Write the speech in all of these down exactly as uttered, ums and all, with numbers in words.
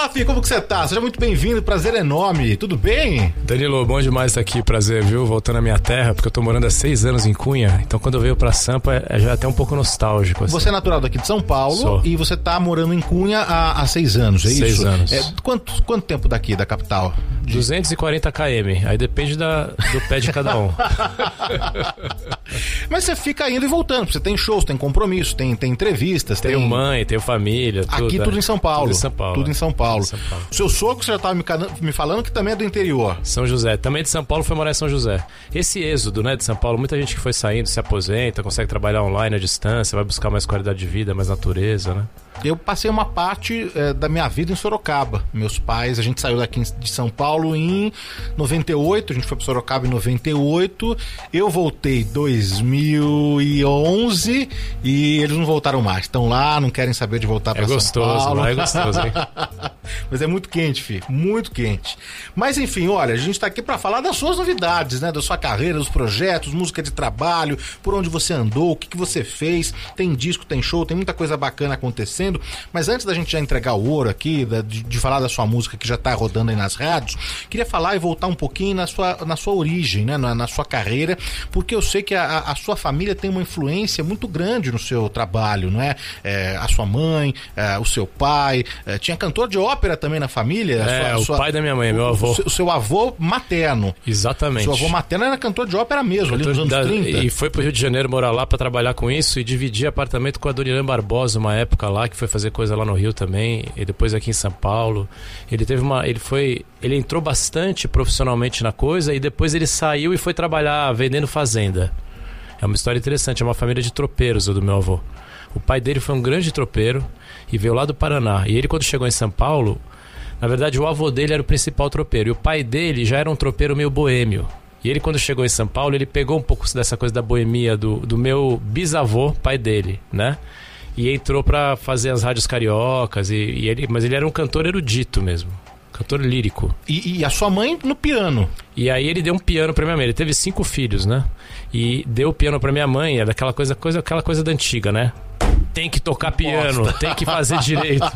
Rafi, como que você tá? Seja muito bem-vindo, prazer enorme. Tudo bem? Danilo, bom demais estar aqui, prazer, viu? Voltando à minha terra, porque eu tô morando há seis anos em Cunha, então quando eu venho pra Sampa é já até um pouco nostálgico. Assim. Você é natural daqui de São Paulo. Sou. E você tá morando em Cunha há, há seis anos, é seis isso? Seis anos. É, quanto, quanto tempo daqui, da capital? De... duzentos e quarenta quilômetros, aí depende da, do pé de cada um. Mas você fica indo e voltando, você tem shows, tem compromisso, tem, tem entrevistas. Tenho tem... mãe, tenho família. Tudo, aqui tudo é. em São Paulo. Tudo em São Paulo. Tudo em São Paulo. São Paulo. O seu sogro, você já estava me, me falando que também é do interior. São José. Também de São Paulo, foi morar em São José. Esse êxodo, né, de São Paulo, muita gente que foi saindo, se aposenta, consegue trabalhar online à distância, vai buscar mais qualidade de vida, mais natureza, né? Eu passei uma parte é, da minha vida em Sorocaba. Meus pais, a gente saiu daqui de São Paulo em noventa e oito, a gente foi para Sorocaba em noventa e oito, eu voltei em dois mil e onze e eles não voltaram mais. Estão lá, não querem saber de voltar para São Paulo. É gostoso, é gostoso, hein? Mas é muito quente, filho, muito quente. Mas enfim, olha, a gente tá aqui para falar das suas novidades, né? Da sua carreira, dos projetos, música de trabalho, por onde você andou, o que, que você fez. Tem disco, tem show, tem muita coisa bacana acontecendo. Mas antes da gente já entregar o ouro aqui, de, de falar da sua música que já tá rodando aí nas rádios, queria falar e voltar um pouquinho na sua, na sua origem, né? na, na sua carreira, porque eu sei que a, a sua família tem uma influência muito grande no seu trabalho, não é? é a sua mãe, é, o seu pai, é, tinha cantor de ópera também na família? É, sua, o sua, pai da minha mãe, meu avô. O seu, o seu avô materno. Exatamente. Seu avô materno era cantor de ópera mesmo, cantor ali nos anos da, trinta. E foi pro Rio de Janeiro morar lá pra trabalhar com isso e dividir apartamento com a Dona Irã Barbosa, uma época lá, que foi fazer coisa lá no Rio também, e depois aqui em São Paulo. Ele teve uma, ele foi, ele entrou bastante profissionalmente na coisa e depois ele saiu e foi trabalhar vendendo fazenda. É uma história interessante, é uma família de tropeiros, o do meu avô. O pai dele foi um grande tropeiro e veio lá do Paraná. E ele, quando chegou em São Paulo, na verdade o avô dele era o principal tropeiro e o pai dele já era um tropeiro meio boêmio. E ele, quando chegou em São Paulo, ele pegou um pouco dessa coisa da boemia do, do meu bisavô, pai dele, né? E entrou pra fazer as rádios cariocas, e, e ele, mas ele era um cantor erudito mesmo, cantor lírico. E, e a sua mãe no piano? E aí ele deu um piano pra minha mãe, ele teve cinco filhos, né? E deu o piano pra minha mãe, era aquela coisa, coisa, aquela coisa da antiga, né? Tem que tocar piano, tem que fazer direito.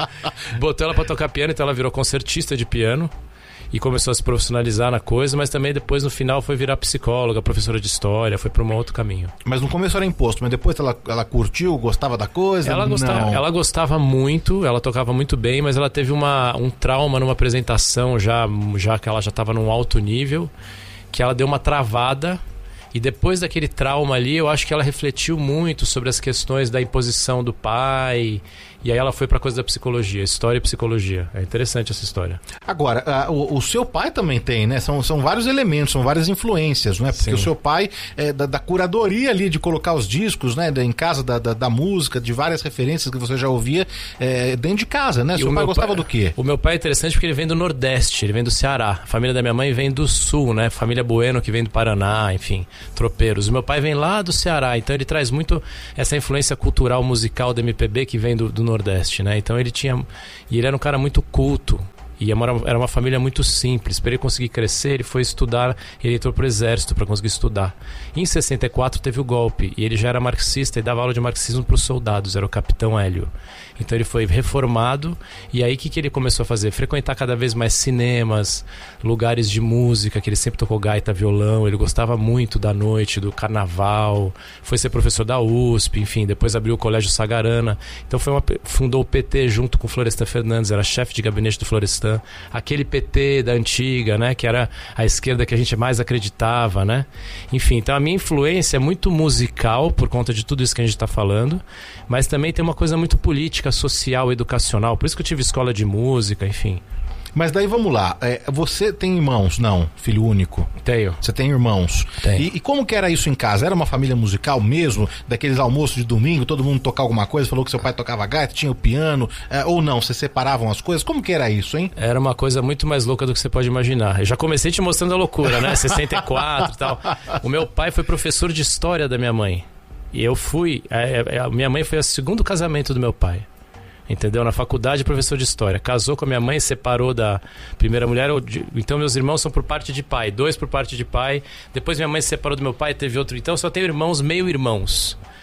Botou ela pra tocar piano, então ela virou concertista de piano. E começou a se profissionalizar na coisa, mas também depois no final foi virar psicóloga, professora de história, foi para um outro caminho. Mas no começo era imposto, mas depois ela, ela curtiu, gostava da coisa? Ela gostava, ela gostava muito, ela tocava muito bem, mas ela teve uma, um trauma numa apresentação já, já que ela já estava num alto nível, que ela deu uma travada. E depois daquele trauma ali, eu acho que ela refletiu muito sobre as questões da imposição do pai. E aí ela foi pra coisa da psicologia, história e psicologia. É interessante essa história. Agora, a, o, o seu pai também tem, né? São, são vários elementos, são várias influências, não é? Porque Sim. o seu pai é da, da curadoria ali, de colocar os discos, né? Em casa, da, da, da música, de várias referências que você já ouvia é, dentro de casa, né? O seu pai gostava pai, do quê? O meu pai é interessante porque ele vem do Nordeste, ele vem do Ceará. A família da minha mãe vem do Sul, né? Família Bueno, que vem do Paraná, enfim, tropeiros. O meu pai vem lá do Ceará, então ele traz muito essa influência cultural, musical da M P B que vem do, do Nordeste, né? Então ele tinha... E ele era um cara muito culto. E era uma família muito simples. Para ele conseguir crescer, ele foi estudar. Ele entrou pro exército para conseguir estudar. Em sessenta e quatro teve o golpe. E ele já era marxista e dava aula de marxismo para os soldados. Era o capitão Hélio. Então ele foi reformado. E aí o que, que ele começou a fazer? Frequentar cada vez mais cinemas, lugares de música, que ele sempre tocou gaita, violão. Ele gostava muito da noite, do carnaval. Foi ser professor da U S P, enfim. Depois abriu o Colégio Sagarana. Então foi uma, fundou o P T junto com o Florestan Fernandes. Era chefe de gabinete do Florestan. Aquele P T da antiga, né? Que era a esquerda que a gente mais acreditava, né? Enfim, então a minha influência é muito musical por conta de tudo isso que a gente está falando, mas também tem uma coisa muito política, social, educacional. Por isso que eu tive escola de música, enfim. Mas daí vamos lá, é, você tem irmãos? Não, filho único? Tenho. Você tem irmãos? Tenho. E, e como que era isso em casa? Era uma família musical mesmo? Daqueles almoços de domingo, todo mundo tocava alguma coisa, falou que seu pai tocava gaita, tinha o piano, é, ou não, vocês separavam as coisas? Como que era isso, hein? Era uma coisa muito mais louca do que você pode imaginar. Eu já comecei te mostrando a loucura, né? sessenta e quatro e tal. O meu pai foi professor de história da minha mãe. E eu fui... A, a minha mãe foi o segundo casamento do meu pai. Entendeu? Na faculdade, professor de história. Casou com a minha mãe, separou da primeira mulher. Então, meus irmãos são por parte de pai. Dois por parte de pai. Depois, minha mãe se separou do meu pai, teve outro. Então, só tenho irmãos, meio irmãos.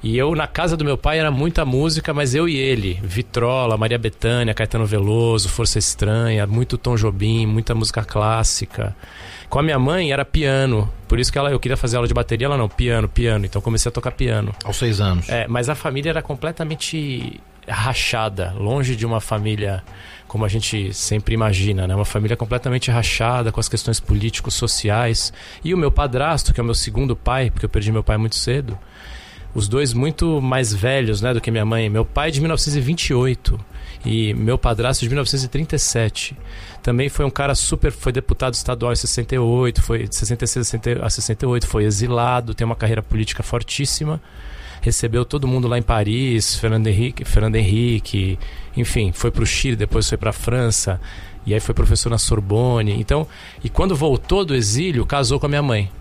E eu, na casa do meu pai, era muita música, mas eu e ele. Vitrola, Maria Bethânia, Caetano Veloso, Força Estranha, muito Tom Jobim, muita música clássica. Com a minha mãe era piano, por isso que ela, eu queria fazer aula de bateria, ela não, piano, piano. Então comecei a tocar piano. Aos seis anos. É, mas a família era completamente rachada, longe de uma família como a gente sempre imagina, né? Uma família completamente rachada com as questões políticos, sociais. E o meu padrasto, que é o meu segundo pai, porque eu perdi meu pai muito cedo, os dois muito mais velhos, né, do que minha mãe. Meu pai de mil novecentos e vinte e oito e meu padrasto de mil novecentos e trinta e sete. Também foi um cara super... Foi deputado estadual em sessenta e oito, foi de sessenta e seis a sessenta e oito, foi exilado, tem uma carreira política fortíssima. Recebeu todo mundo lá em Paris, Fernando Henrique, Fernando Henrique, enfim, foi para o Chile, depois foi para a França, e aí foi professor na Sorbonne. Então, e quando voltou do exílio, casou com a minha mãe.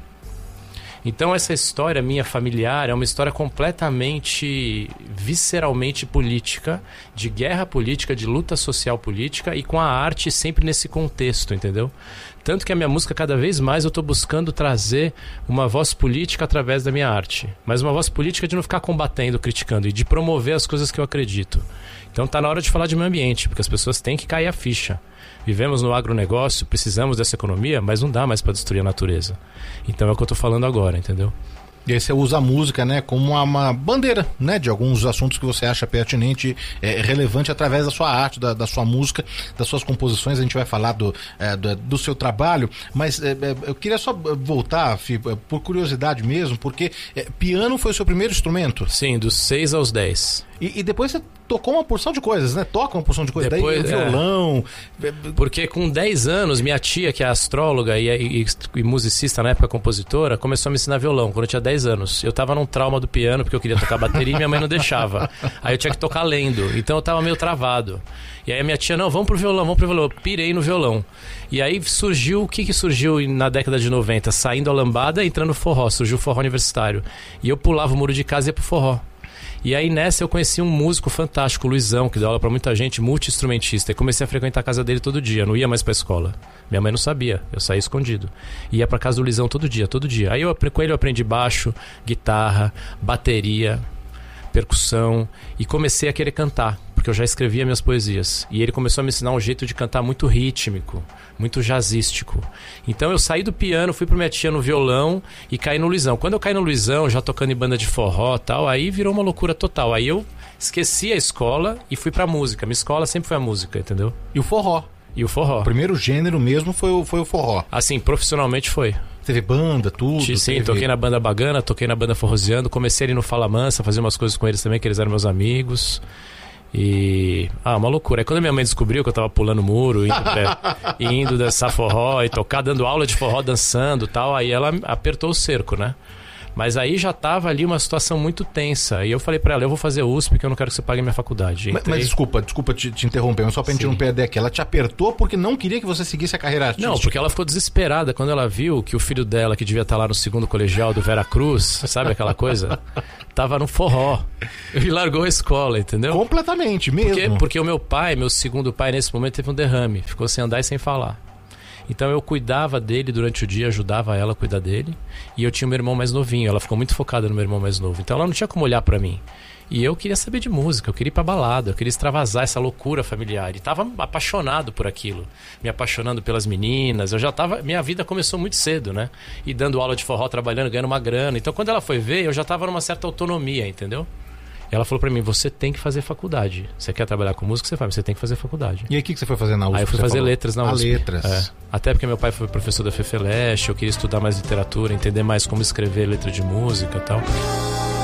Então essa história minha familiar é uma história completamente, visceralmente política, de guerra política, de luta social política e com a arte sempre nesse contexto, entendeu? Tanto que a minha música, cada vez mais, eu estou buscando trazer uma voz política através da minha arte. Mas uma voz política de não ficar combatendo, criticando e de promover as coisas que eu acredito. Então tá na hora de falar de meio ambiente, porque as pessoas têm que cair a ficha. Vivemos no agronegócio, precisamos dessa economia, mas não dá mais para destruir a natureza. Então é o que eu tô falando agora, entendeu? E aí você usa a música, né, como uma, uma bandeira, né, de alguns assuntos que você acha pertinente, é, relevante através da sua arte, da, da sua música, das suas composições. A gente vai falar do, é, do, do seu trabalho, mas é, é, eu queria só voltar, Fih, por curiosidade mesmo, porque é, piano foi o seu primeiro instrumento? Sim, dos seis aos dez. E, e depois você tocou uma porção de coisas, né? Toca uma porção de coisas. Depois, Daí violão. É, porque com dez anos, minha tia, que é astróloga e, e, e musicista, na época compositora, começou a me ensinar violão, quando eu tinha dez anos. Eu tava num trauma do piano, porque eu queria tocar bateria e minha mãe não deixava. Aí eu tinha que tocar lendo, então eu tava meio travado. E aí a minha tia, não, vamos pro violão, vamos pro violão. Eu pirei no violão. E aí surgiu, o que que surgiu na década de noventa? Saindo a lambada e entrando no forró. Surgiu o forró universitário. E eu pulava o muro de casa e ia pro forró. E aí nessa eu conheci um músico fantástico, o Luizão, que dá aula pra muita gente, multi-instrumentista. E comecei a frequentar a casa dele todo dia, não ia mais pra escola. Minha mãe não sabia, eu saía escondido. Ia pra casa do Luizão todo dia, todo dia. Aí eu, com ele eu aprendi baixo, guitarra, bateria, percussão e comecei a querer cantar, porque eu já escrevia minhas poesias. E ele começou a me ensinar um jeito de cantar muito rítmico, muito jazzístico. Então eu saí do piano, fui pra minha tia no violão e caí no Luizão. Quando eu caí no Luizão, já tocando em banda de forró e tal, aí virou uma loucura total. Aí eu esqueci a escola e fui pra música. Minha escola sempre foi a música, entendeu? E o forró? E o forró. O primeiro gênero mesmo foi o, foi o forró? Assim, profissionalmente foi. Teve banda, tudo? Sim, teve... toquei na banda Bagana, toquei na banda Forroseando, comecei ali no Fala Mansa, fazer umas coisas com eles também, que eles eram meus amigos. E... Ah, uma loucura. Aí quando minha mãe descobriu que eu tava pulando muro, indo, é, indo dançar forró e tocar, dando aula de forró, dançando e tal, aí ela apertou o cerco, né? Mas aí já tava ali uma situação muito tensa. E eu falei pra ela, eu vou fazer U S P porque eu não quero que você pague minha faculdade. Mas, mas desculpa, desculpa te, te interromper, mas só pra gente não perder aqui. Ela te apertou porque não queria que você seguisse a carreira artística? Não, porque ela ficou desesperada quando ela viu que o filho dela, que devia estar lá no segundo colegial do Vera Cruz, sabe aquela coisa? Tava no forró. E largou a escola, entendeu? Completamente, mesmo. Porque, porque o meu pai, meu segundo pai, nesse momento teve um derrame. Ficou sem andar e sem falar. Então eu cuidava dele durante o dia, ajudava ela a cuidar dele. E eu tinha o meu irmão mais novinho, ela ficou muito focada no meu irmão mais novo. Então ela não tinha como olhar pra mim. E eu queria saber de música, eu queria ir pra balada, eu queria extravasar essa loucura familiar. E tava apaixonado por aquilo, me apaixonando pelas meninas. Eu já tava, minha vida começou muito cedo, né? E dando aula de forró, trabalhando, ganhando uma grana. Então quando ela foi ver, eu já tava numa certa autonomia, entendeu? Ela falou pra mim, você tem que fazer faculdade. Você quer trabalhar com música, você faz, você tem que fazer faculdade. E aí o que, que você foi fazer na U S P? Aí eu fui fazer falou? letras na U S P. Ah, letras. É. Até porque meu pai foi professor da FEFELESH, eu queria estudar mais literatura, entender mais como escrever letra de música e tal.